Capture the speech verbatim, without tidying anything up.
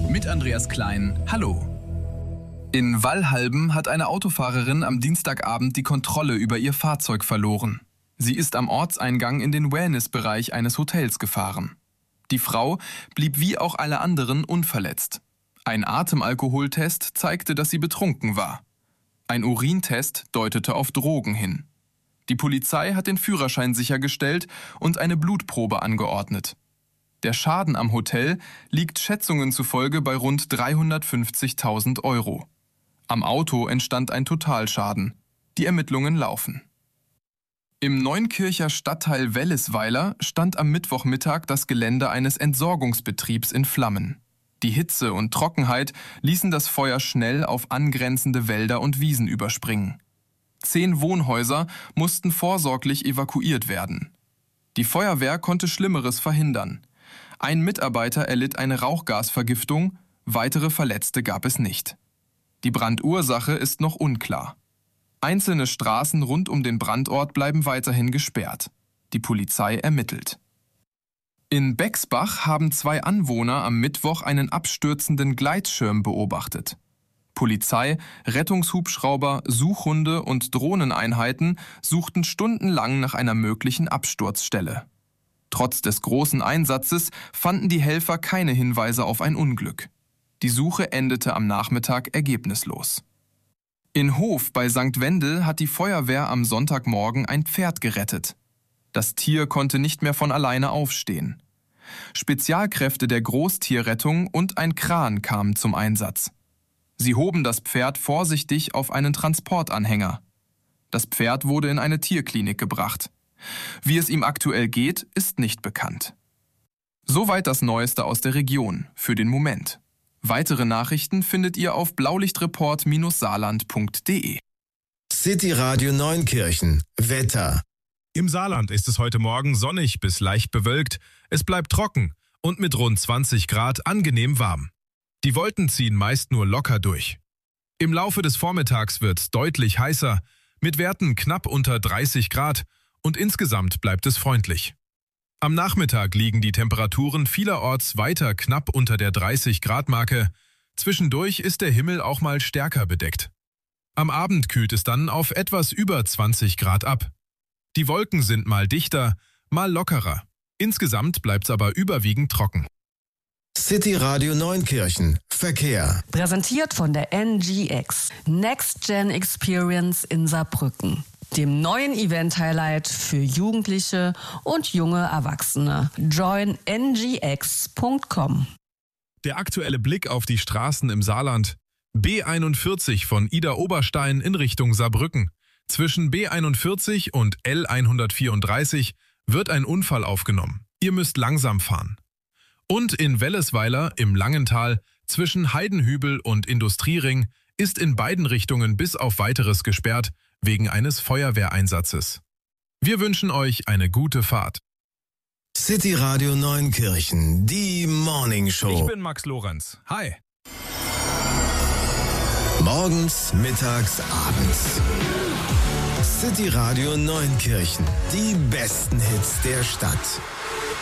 Mit Andreas Klein, hallo. In Wallhalben hat eine Autofahrerin am Dienstagabend die Kontrolle über ihr Fahrzeug verloren. Sie ist am Ortseingang in den Wellnessbereich eines Hotels gefahren. Die Frau blieb wie auch alle anderen unverletzt. Ein Atemalkoholtest zeigte, dass sie betrunken war. Ein Urintest deutete auf Drogen hin. Die Polizei hat den Führerschein sichergestellt und eine Blutprobe angeordnet. Der Schaden am Hotel liegt Schätzungen zufolge bei rund dreihundertfünfzigtausend Euro. Am Auto entstand ein Totalschaden. Die Ermittlungen laufen. Im Neunkircher Stadtteil Wellesweiler stand am Mittwochmittag das Gelände eines Entsorgungsbetriebs in Flammen. Die Hitze und Trockenheit ließen das Feuer schnell auf angrenzende Wälder und Wiesen überspringen. Zehn Wohnhäuser mussten vorsorglich evakuiert werden. Die Feuerwehr konnte Schlimmeres verhindern. Ein Mitarbeiter erlitt eine Rauchgasvergiftung, weitere Verletzte gab es nicht. Die Brandursache ist noch unklar. Einzelne Straßen rund um den Brandort bleiben weiterhin gesperrt. Die Polizei ermittelt. In Bexbach haben zwei Anwohner am Mittwoch einen abstürzenden Gleitschirm beobachtet. Polizei, Rettungshubschrauber, Suchhunde und Drohneneinheiten suchten stundenlang nach einer möglichen Absturzstelle. Trotz des großen Einsatzes fanden die Helfer keine Hinweise auf ein Unglück. Die Suche endete am Nachmittag ergebnislos. In Hof bei Sankt Wendel hat die Feuerwehr am Sonntagmorgen ein Pferd gerettet. Das Tier konnte nicht mehr von alleine aufstehen. Spezialkräfte der Großtierrettung und ein Kran kamen zum Einsatz. Sie hoben das Pferd vorsichtig auf einen Transportanhänger. Das Pferd wurde in eine Tierklinik gebracht. Wie es ihm aktuell geht, ist nicht bekannt. Soweit das Neueste aus der Region, für den Moment. Weitere Nachrichten findet ihr auf blaulichtreport saarland punkt de. City Radio Neunkirchen. Wetter. Im Saarland ist es heute Morgen sonnig bis leicht bewölkt. Es bleibt trocken und mit rund zwanzig Grad angenehm warm. Die Wolken ziehen meist nur locker durch. Im Laufe des Vormittags wird es deutlich heißer, mit Werten knapp unter dreißig Grad und insgesamt bleibt es freundlich. Am Nachmittag liegen die Temperaturen vielerorts weiter knapp unter der dreißig Grad Marke. Zwischendurch ist der Himmel auch mal stärker bedeckt. Am Abend kühlt es dann auf etwas über zwanzig Grad ab. Die Wolken sind mal dichter, mal lockerer. Insgesamt bleibt es aber überwiegend trocken. City Radio Neunkirchen. Verkehr. Präsentiert von der N G X. Next Gen Experience in Saarbrücken. Dem neuen Event-Highlight für Jugendliche und junge Erwachsene. join n g x punkt com. Der aktuelle Blick auf die Straßen im Saarland. B einundvierzig von Idar-Oberstein in Richtung Saarbrücken. Zwischen B einundvierzig und L hundertvierunddreißig wird ein Unfall aufgenommen. Ihr müsst langsam fahren. Und in Wellesweiler im Langental zwischen Heidenhübel und Industriering ist in beiden Richtungen bis auf Weiteres gesperrt wegen eines Feuerwehreinsatzes. Wir wünschen euch eine gute Fahrt. City Radio Neunkirchen, die Morning Show. Ich bin Max Lorenz. Hi. Morgens, mittags, abends. City Radio Neunkirchen, die besten Hits der Stadt.